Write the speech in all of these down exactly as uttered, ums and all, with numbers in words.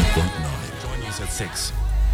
point nine. Join news at six.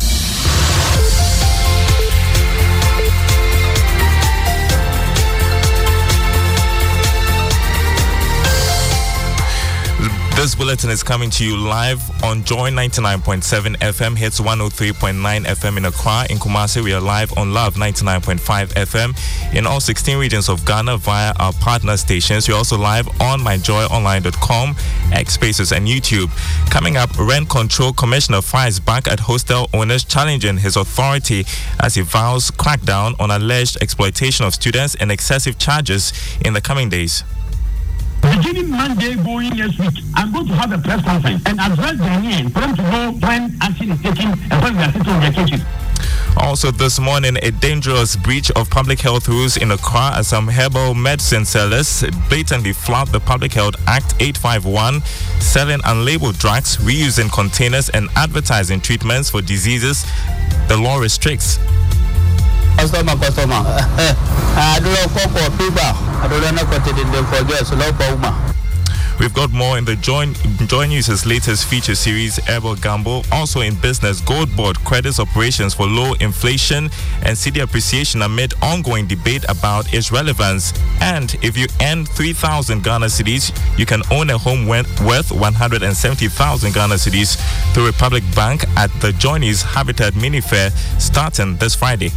This bulletin is coming to you live on Joy ninety-nine point seven F M, hits one oh three point nine F M in Accra. In Kumasi, we are live on Love ninety-nine point five F M in all sixteen regions of Ghana via our partner stations. We're also live on my joy online dot com, X Spaces, and YouTube. Coming up, Rent Control Commissioner fires back at hostel owners, challenging his authority as he vows crackdown on alleged exploitation of students and excessive charges in the coming days. Beginning Monday going next week, I'm going to have a press conference and address the union for them to know when action is taken and when we are sitting on their cases. Also this morning, a dangerous breach of public health rules in Accra as some herbal medicine sellers blatantly flout the Public Health Act eight five one, selling unlabeled drugs, reusing containers, and advertising treatments for diseases the law restricts. Customer, customer. I don't know for people. I don't know what they did for girls. So no. We've got more in the Joy, Joy News' latest feature series, Herbal Gamble. Also in business, Gold Board credits operations for low inflation and cedi appreciation amid ongoing debate about its relevance. And if you earn three thousand Ghana cedis, you can own a home worth one hundred seventy thousand Ghana cedis through Republic Bank at the Johnny's Habitat Mini Fair starting this Friday.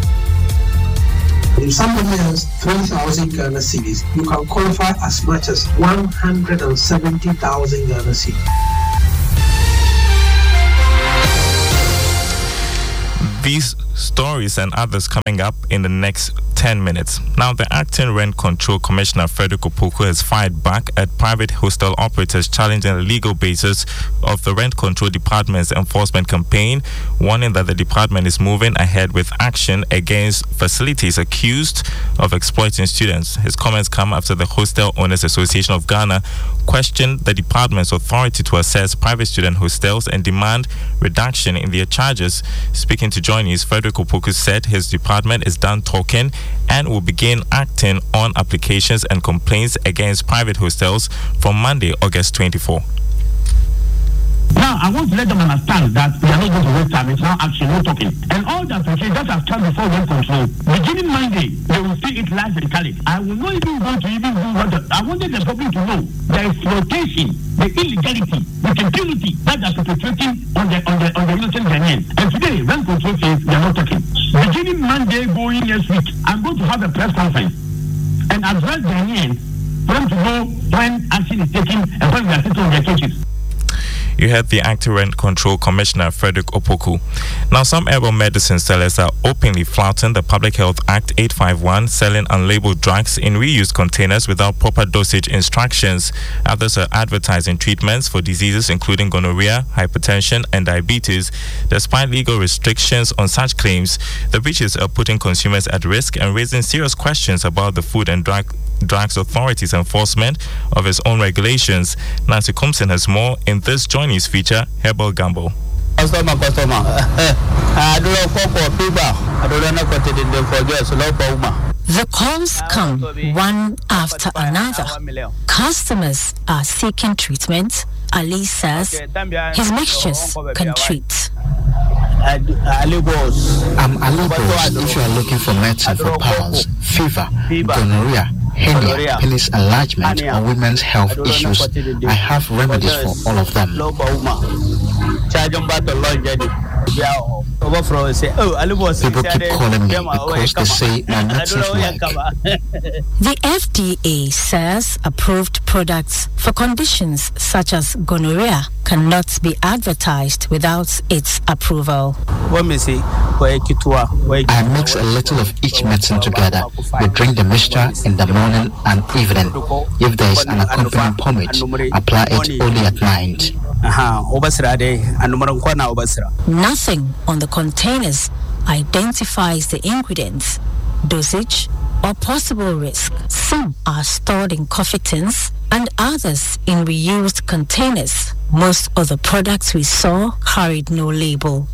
If somebody has three thousand Ghana cedis, you can qualify as much as one hundred seventy thousand Ghana cedis. These stories and others coming up in the next ten minutes. Now, the acting Rent Control Commissioner Frederick Opoku has fired back at private hostel operators challenging the legal basis of the Rent Control Department's enforcement campaign, warning that the department is moving ahead with action against facilities accused of exploiting students. His comments come after the Hostel Owners Association of Ghana questioned the department's authority to assess private student hostels and demand reduction in their charges. Speaking to Joy News, Frederick Opoku said his department is done talking and will begin acting on applications and complaints against private hostels from Monday, August twenty-fourth. Now, I want to let them understand that we are not going to waste time. It's now action, no talking. And all that okay, that has come before Rent Control. Beginning Monday, they will see it live and call it. I will not even want to even do what the, I wanted the public to know the exploitation, the illegality, the impunity that is perpetrating on the on the on the innocent Ghanaian. And today, Rent Control says we are not talking. Beginning Monday, going next week, I'm going to have a press conference and address the Ghanaian for them to know when action is taken and when we are sitting on their cases. You heard the acting Rent Control Commissioner Frederick Opoku. Now, some herbal medicine sellers are openly flouting the Public Health Act eight five one, selling unlabeled drugs in reused containers without proper dosage instructions. Others are advertising treatments for diseases including gonorrhea, hypertension, and diabetes. Despite legal restrictions on such claims, the breaches are putting consumers at risk and raising serious questions about the Food and Drug Drugs Authority's enforcement of its own regulations. Nancy Compson has more in this Joy News feature, Herbal Gamble. Customer, customer. I don't know for people. I don't know what they did for girls. So no. The calls come one after another. Customers are seeking treatment. Ali says his mixtures can treat. I'm Alibos. If you are looking for medicine for powers, fever, gonorrhea, hernia, penis enlargement, or women's health issues, I have remedies for all of them. People keep calling me because they say my medicines work. The F D A says approved products for conditions such as gonorrhea cannot be advertised without its approval. I mix a little of each medicine together. We drink the mixture in the morning and evening. If there is an accompanying pomade, apply it only at night. Nothing on the containers identifies the ingredients, dosage, or possible risk. Some are stored in coffee tins and others in reused containers. Most of the products we saw carried no label.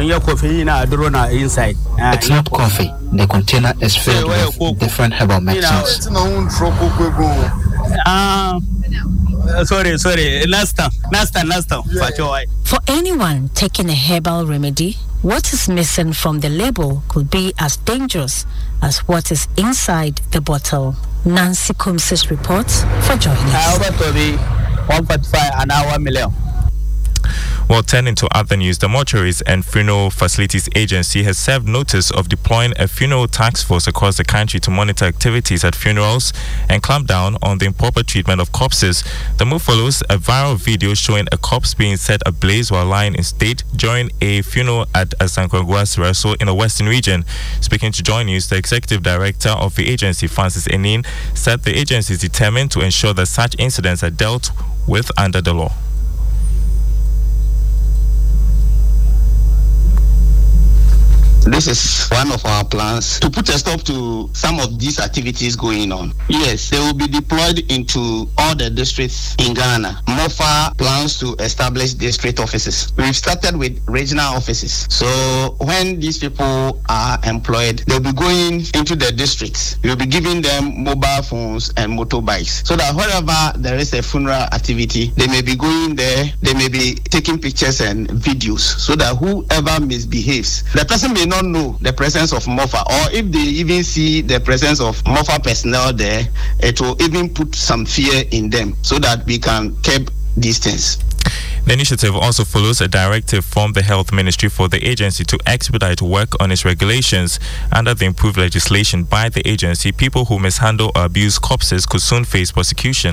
It's not coffee. The container is filled with different herbal medicines. Uh, sorry, sorry. Last time, last time, last time. Yeah. For anyone taking a herbal remedy, what is missing from the label could be as dangerous as what is inside the bottle. Nancy Combs' report for joining us. one forty-five an hour million. Well, turning to other news, the Mortuaries and Funeral Facilities Agency has served notice of deploying a funeral task force across the country to monitor activities at funerals and clamp down on the improper treatment of corpses. The move follows a viral video showing a corpse being set ablaze while lying in state during a funeral at Asankragua Siraso in the Western region. Speaking to Joy News, the executive director of the agency, Francis Enin, said the agency is determined to ensure that such incidents are dealt with under the law. This is one of our plans to put a stop to some of these activities going on. Yes, they will be deployed into all the districts in Ghana. MOFA plans to establish district offices. We've started with regional offices. So when these people are employed, they'll be going into the districts. We'll be giving them mobile phones and motorbikes so that wherever there is a funeral activity, they may be going there, they may be taking pictures and videos so that whoever misbehaves, the person may not know the presence of MOFA, or if they even see the presence of MOFA personnel there, it will even put some fear in them so that we can curb these things. The initiative also follows a directive from the Health Ministry for the agency to expedite work on its regulations. Under the improved legislation by the agency, people who mishandle or abuse corpses could soon face prosecution.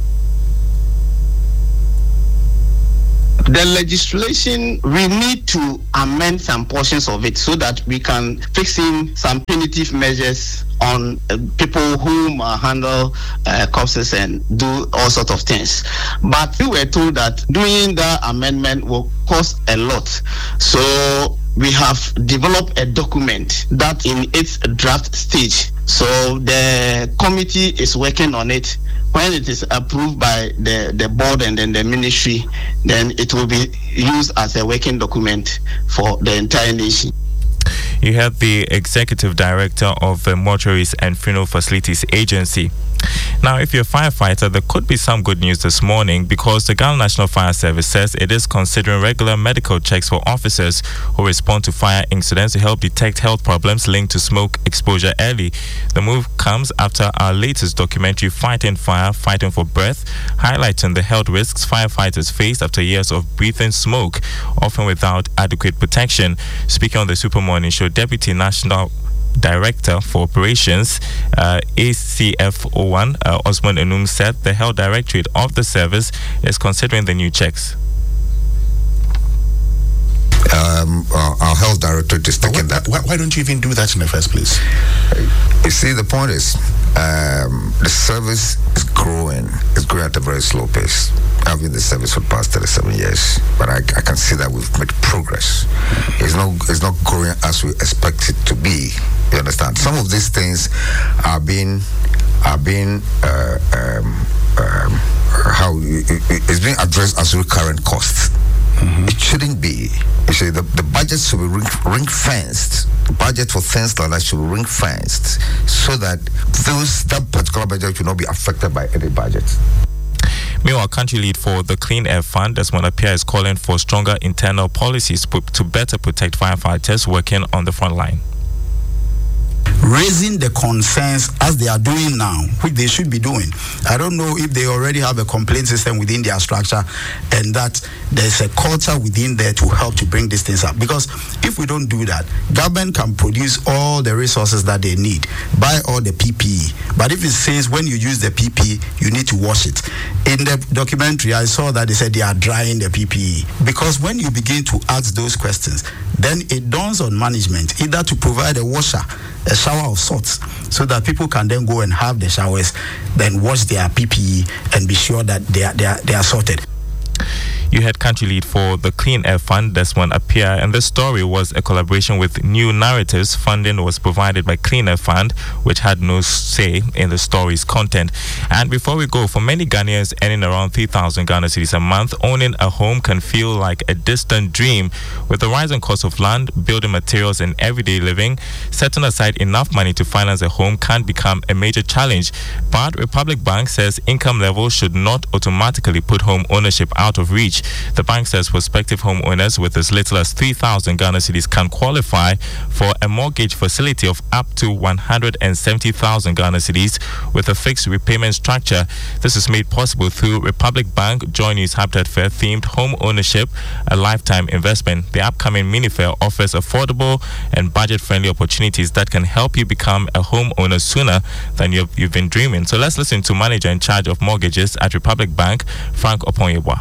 The legislation, we need to amend some portions of it so that we can fix in some punitive measures on uh, people who uh, handle uh, corpses and do all sorts of things. But we were told that doing the amendment will cost a lot. So we have developed a document that in its draft stage. So the committee is working on it. When it is approved by the, the board and then the ministry, then it will be used as a working document for the entire nation. You have the executive director of the Mortuaries and Funeral Facilities Agency. Now, if you're a firefighter, there could be some good news this morning because the Ghana National Fire Service says it is considering regular medical checks for officers who respond to fire incidents to help detect health problems linked to smoke exposure early. The move comes after our latest documentary, Fighting Fire, Fighting for Breath, highlighting the health risks firefighters face after years of breathing smoke, often without adequate protection. Speaking on the Super Morning Show, Deputy National Director for Operations, uh, A C F O one, uh, Osman Enum, said the Health Directorate of the service is considering the new checks. Um, our, our health directorate is taking why, that. Why, why don't you even do that in the first place? You see, the point is, um, the service is growing. It's growing at a very slow pace. I've been in the service for the past thirty-seven years, but I, I can see that we've made progress. It's not, it's not growing as we expect it to be. You understand? Some of these things are being, are being, uh, um, um, how it, it, it's being addressed as recurrent costs. Mm-hmm. It shouldn't be. You see, the, the budget should be ring, ring fenced. The budget for things like that should be ring fenced so that those that particular budget will not be affected by any budget. Meanwhile, country lead for the Clean Air Fund, Desmond Appiah, is calling for stronger internal policies to better protect firefighters working on the front line. Raising the concerns as they are doing now, which they should be doing. I don't know if they already have a complaint system within their structure and that there's a culture within there to help to bring these things up. Because if we don't do that, government can produce all the resources that they need, buy all the P P E. But if it says when you use the P P E, you need to wash it. In the documentary, I saw that they said they are drying the P P E. Because when you begin to ask those questions, then it dawns on management either to provide a washer, a shower of sorts, so that people can then go and have the showers, then wash their P P E and be sure that they are, they are, they are sorted. You had country lead for the Clean Air Fund, Desmond Appiah, and this story was a collaboration with New Narratives. Funding was provided by Clean Air Fund, which had no say in the story's content. And before we go, for many Ghanaians earning around three thousand Ghana cedis a month, owning a home can feel like a distant dream. With the rising cost of land, building materials, and everyday living, setting aside enough money to finance a home can become a major challenge. But Republic Bank says income levels should not automatically put home ownership out of reach. The bank says prospective homeowners with as little as three thousand Ghana cedis can qualify for a mortgage facility of up to one hundred seventy thousand Ghana cedis with a fixed repayment structure. This is made possible through Republic Bank Joy News Habitat Fair themed home ownership, a lifetime investment. The upcoming mini fair offers affordable and budget-friendly opportunities that can help you become a homeowner sooner than you've, you've been dreaming. So let's listen to manager in charge of mortgages at Republic Bank, Frank Oponyebwa.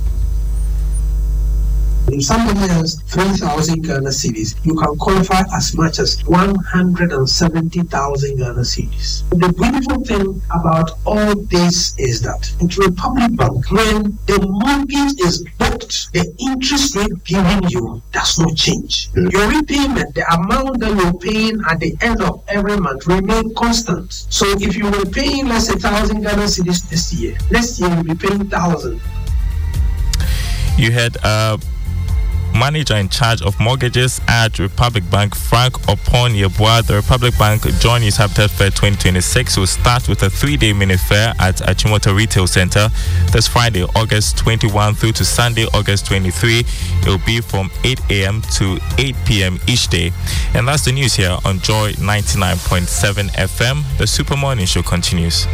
If somebody has three thousand Ghana cedis, you can qualify as much as one hundred seventy thousand Ghana cedis. The beautiful thing about all this is that at Republic Bank, when the mortgage is booked, the interest rate given you does not change. Your repayment, the amount that you're paying at the end of every month, remain constant. So if you were paying, let's say, one thousand Ghana cedis this year, next year you'll be paying one thousand. You had uh manager in charge of mortgages at Republic Bank, Frank Oponyebwa. The Republic Bank Joy News Habitat Fair twenty twenty-six will start with a three-day mini fair at Achimota Retail Center this Friday, August twenty-first through to Sunday, August twenty-third. It will be from eight a.m. to eight p.m. each day. And that's the news here on Joy ninety-nine point seven F M. The Super Morning Show continues.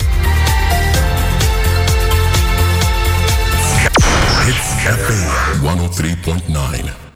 Hits F M one oh three point nine.